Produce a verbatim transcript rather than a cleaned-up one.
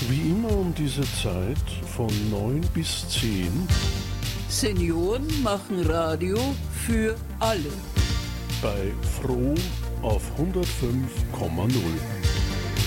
Wie immer um diese Zeit von neun bis zehn. Senioren machen Radio für alle. Bei Froh auf hundertfünf Komma null.